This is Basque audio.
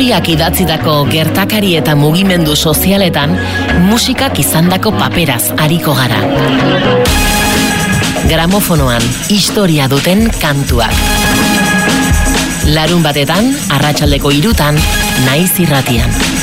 historiak idatzitako gertakari eta mugimendu sozialetan musikak izandako paperaz ariko gara. Gramofonoan historia duten kantuak. Larunbatetan, arratsaldeko 3:00, Naiz Irratian.